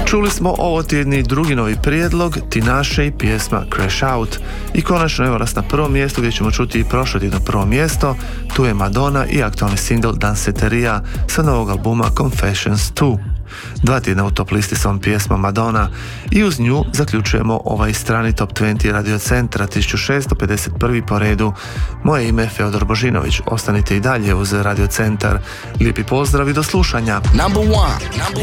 Čuli smo ovo tjedni drugi novi prijedlog Tinashe i pjesma Crash Out. I konačno evo nas na prvom mjestu gdje ćemo čuti i prošlo tjedno prvo mjesto. Tu je Madonna i aktualni single Danceteria sa novog albuma Confessions 2. 2 tjedna u top listi s ovom pjesmom Madonna i uz nju zaključujemo ovaj strani top 20 Radio Centra 1651. po redu. Moje ime je Feodor Božinović. Ostanite i dalje uz Radio Centar. Lijepi pozdrav i do slušanja.